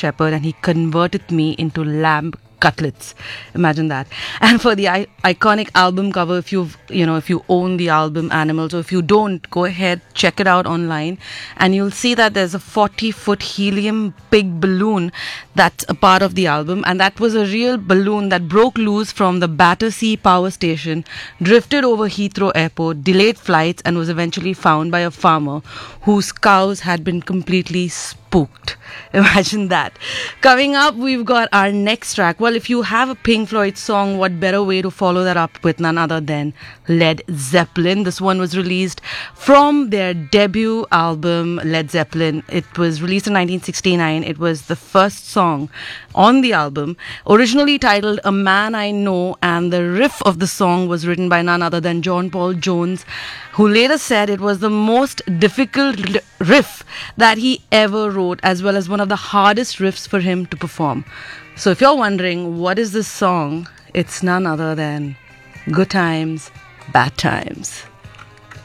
shepherd and he converted me into lamb cutlets. Imagine that. And for the iconic album cover, if you own the album Animals, or if you don't, go ahead, check it out online, and you'll see that there's a 40-foot helium big balloon that's a part of the album, and that was a real balloon that broke loose from the Battersea power station, drifted over Heathrow Airport, delayed flights, and was eventually found by a farmer whose cows had been completely spooked. Imagine that. Coming up, we've got our next track. Well, if you have a Pink Floyd song, what better way to follow that up with none other than Led Zeppelin. This one was released from their debut album, Led Zeppelin. It was released in 1969. It was the first song on the album, originally titled A Man I Know, and the riff of the song was written by none other than John Paul Jones, who later said it was the most difficult riff that he ever wrote, as well as one of the hardest riffs for him to perform. So if you're wondering what is this song, it's none other than Good Times, Bad Times.